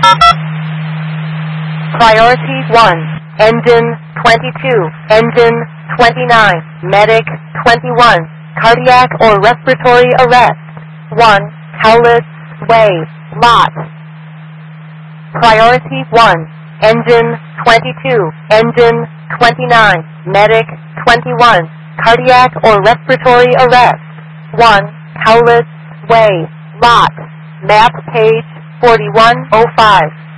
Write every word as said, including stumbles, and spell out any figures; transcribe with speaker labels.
Speaker 1: Priority one, engine twenty-two, engine twenty-nine, medic twenty-one, cardiac or respiratory arrest. one, Howlett Way, lot. Priority one, engine twenty-two, engine twenty-nine, medic twenty-one, cardiac or respiratory arrest. one, Howlett Way, lot. Map page forty-one oh five.